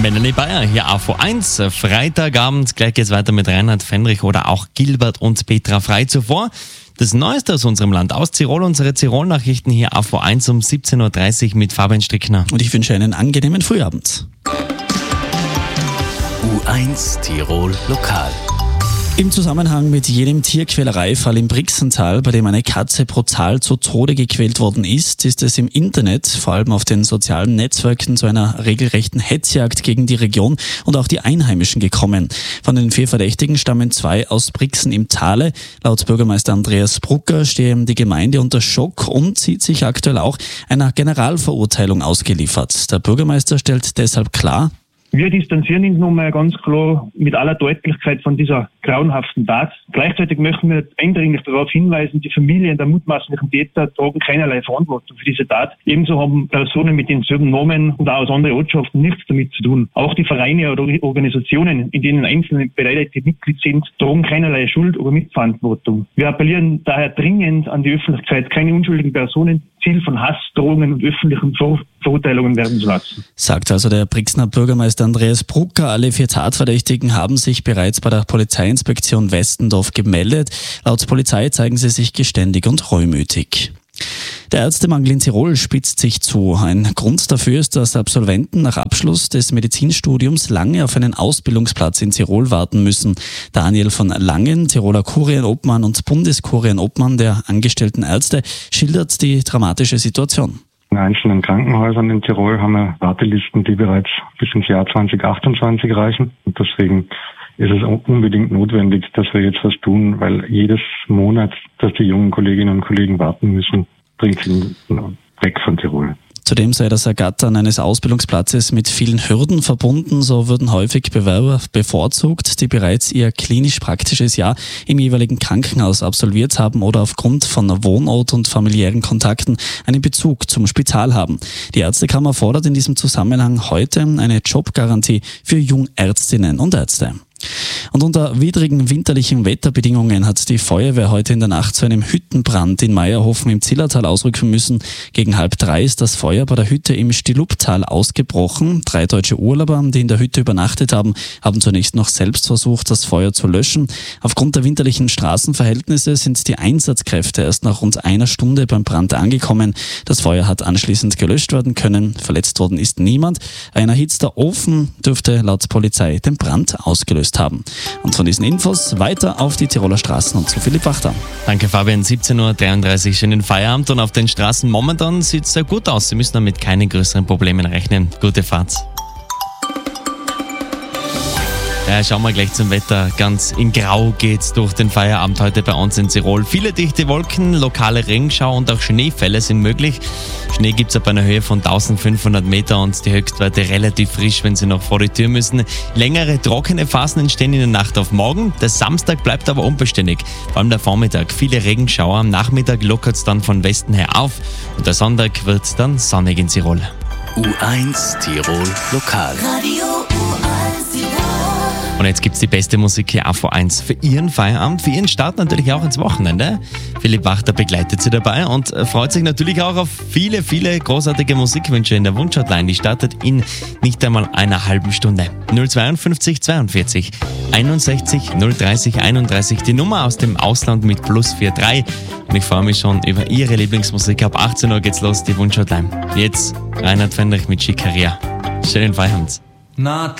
Melanie Bayer hier AV1. Freitagabend, gleich geht's weiter mit Reinhard Fendrich oder auch Gilbert und Petra Frey. Zuvor das Neueste aus unserem Land, aus Tirol, unsere Tirol-Nachrichten hier AV1 um 17.30 Uhr mit Fabian Strickner. Und ich wünsche einen angenehmen Frühabend. U1 Tirol Lokal. Im Zusammenhang mit jenem Tierquälereifall im Brixental, bei dem eine Katze brutal zu Tode gequält worden ist, ist es im Internet, vor allem auf den sozialen Netzwerken, zu einer regelrechten Hetzjagd gegen die Region und auch die Einheimischen gekommen. Von den 4 Verdächtigen stammen 2 aus Brixen im Tale. Laut Bürgermeister Andreas Brucker stehe die Gemeinde unter Schock und sieht sich aktuell auch einer Generalverurteilung ausgeliefert. Der Bürgermeister stellt deshalb klar: Wir distanzieren uns nochmal ganz klar mit aller Deutlichkeit von dieser grauenhaften Tat. Gleichzeitig möchten wir eindringlich darauf hinweisen, die Familien der mutmaßlichen Täter tragen keinerlei Verantwortung für diese Tat. Ebenso haben Personen mit denselben Namen und auch aus anderen Ortschaften nichts damit zu tun. Auch die Vereine oder Organisationen, in denen einzelne Beteiligte Mitglied sind, tragen keinerlei Schuld oder Mitverantwortung. Wir appellieren daher dringend an die Öffentlichkeit, keine unschuldigen Personen Ziel von Hass, Drohungen und öffentlichen Verurteilungen werden zu lassen. Sagt also der Brixener Bürgermeister Andreas Brucker. Alle 4 Tatverdächtigen haben sich bereits bei der Polizeiinspektion Westendorf gemeldet. Laut Polizei zeigen sie sich geständig und reumütig. Der Ärztemangel in Tirol spitzt sich zu. Ein Grund dafür ist, dass Absolventen nach Abschluss des Medizinstudiums lange auf einen Ausbildungsplatz in Tirol warten müssen. Daniel von Langen, Tiroler Kurienobmann und Bundeskurienobmann der angestellten Ärzte, schildert die dramatische Situation. In einzelnen Krankenhäusern in Tirol haben wir Wartelisten, die bereits bis ins Jahr 2028 reichen. Und deswegen ist es unbedingt notwendig, dass wir jetzt was tun, weil jedes Monat, dass die jungen Kolleginnen und Kollegen warten müssen, bringt sie weg von Tirol. Zudem sei das Ergattern eines Ausbildungsplatzes mit vielen Hürden verbunden. So würden häufig Bewerber bevorzugt, die bereits ihr klinisch-praktisches Jahr im jeweiligen Krankenhaus absolviert haben oder aufgrund von Wohnort und familiären Kontakten einen Bezug zum Spital haben. Die Ärztekammer fordert in diesem Zusammenhang heute eine Jobgarantie für Jungärztinnen und Ärzte. Und unter widrigen winterlichen Wetterbedingungen hat die Feuerwehr heute in der Nacht zu einem Hüttenbrand in Meierhofen im Zillertal ausrücken müssen. Gegen 2:30 ist das Feuer bei der Hütte im Stiluptal ausgebrochen. 3 deutsche Urlauber, die in der Hütte übernachtet haben, haben zunächst noch selbst versucht, das Feuer zu löschen. Aufgrund der winterlichen Straßenverhältnisse sind die Einsatzkräfte erst nach rund 1 Stunde beim Brand angekommen. Das Feuer hat anschließend gelöscht werden können. Verletzt worden ist niemand. Ein erhitzter Ofen dürfte laut Polizei den Brand ausgelöst haben. Und von diesen Infos weiter auf die Tiroler Straßen und zu Philipp Wachter. Danke Fabian, 17.33 Uhr, schönen Feierabend und auf den Straßen momentan sieht es sehr gut aus. Sie müssen damit keine größeren Problemen rechnen. Gute Fahrt. Ja, schauen wir gleich zum Wetter. Ganz in Grau geht's durch den Feierabend heute bei uns in Tirol. Viele dichte Wolken, lokale Regenschau und auch Schneefälle sind möglich. Schnee gibt's ab einer Höhe von 1500 Meter und die Höchstwerte relativ frisch, wenn Sie noch vor die Tür müssen. Längere trockene Phasen entstehen in der Nacht auf morgen. Der Samstag bleibt aber unbeständig. Vor allem der Vormittag. Viele Regenschauer. Am Nachmittag lockert's dann von Westen her auf und der Sonntag wird dann sonnig in Tirol. U1 Tirol Lokal. Radio U1 Tirol. Und jetzt gibt's die beste Musik hier AV1 für Ihren Feierabend, für Ihren Start natürlich auch ins Wochenende. Philipp Wachter begleitet Sie dabei und freut sich natürlich auch auf viele, viele großartige Musikwünsche in der Wunschhotline. Die startet in nicht einmal einer halben Stunde. 052 42 61 030 31, die Nummer aus dem Ausland mit +43. Und ich freue mich schon über Ihre Lieblingsmusik. Ab 18 Uhr geht's los, die Wunschhotline. Jetzt Reinhard Fendrich mit Schickeria. Schönen Feierabend.